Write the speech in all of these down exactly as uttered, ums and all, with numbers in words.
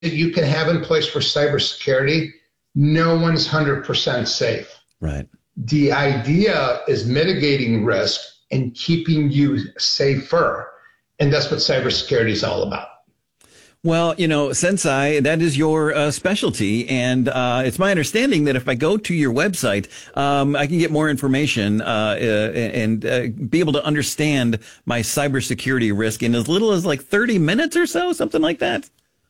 that you can have in place for cybersecurity, no one's one hundred percent safe. Right. The idea is mitigating risk and keeping you safer. And that's what cybersecurity is all about. Well, you know, Senseye, that is your uh, specialty. And uh, it's my understanding that if I go to your website, um, I can get more information uh, uh, and uh, be able to understand my cybersecurity risk in as little as like thirty minutes or so, something like that.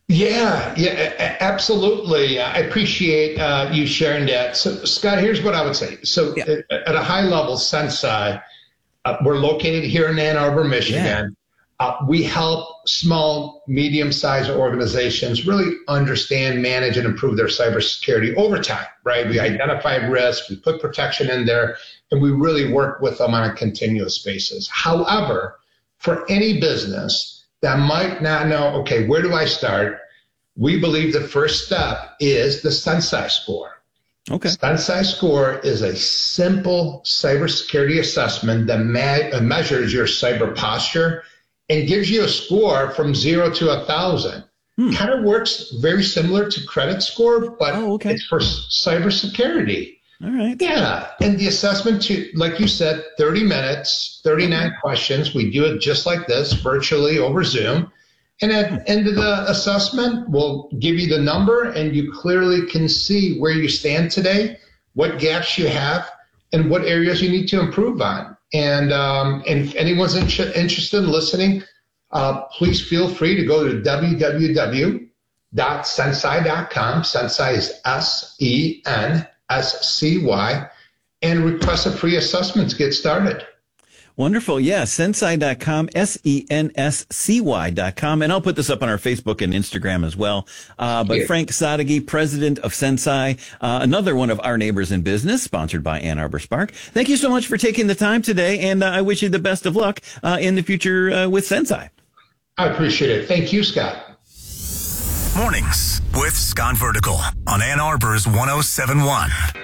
Yeah, yeah, absolutely. I appreciate uh, you sharing that. So, Scott, here's what I would say. So yeah. at, at a high level, Senseye, uh, we're located here in Ann Arbor, Michigan. Yeah. Uh, we help small, medium-sized organizations really understand, manage, and improve their cybersecurity over time, right? We identify risk, we put protection in there, and we really work with them on a continuous basis. However, for any business that might not know, okay, where do I start? We believe the first step is the Senseye score. Okay. Senseye score is a simple cybersecurity assessment that ma- measures your cyber posture and gives you a score from zero to a thousand. Hmm. Kind of works very similar to credit score, but oh, okay. it's for cybersecurity. All right. Yeah. And the assessment, to, like you said, thirty minutes, thirty-nine okay. questions. We do it just like this, virtually over Zoom. And at the end of the assessment, we'll give you the number, and you clearly can see where you stand today, what gaps you have, and what areas you need to improve on. And, um, and if anyone's in- interested in listening, uh, please feel free to go to w w w dot senseye dot com. Senseye is S E N S C Y, and request a free assessment to get started. Wonderful. Yeah, senseye dot com, S E N S C Y dot com. And I'll put this up on our Facebook and Instagram as well. Uh, but yeah. Frank Sadeghi, president of Senseye, uh, another one of our neighbors in business, sponsored by Ann Arbor Spark. Thank you so much for taking the time today. And uh, I wish you the best of luck uh, in the future uh, with Senseye. I appreciate it. Thank you, Scott. Mornings with Scott Vertical on Ann Arbor's one oh seven point one.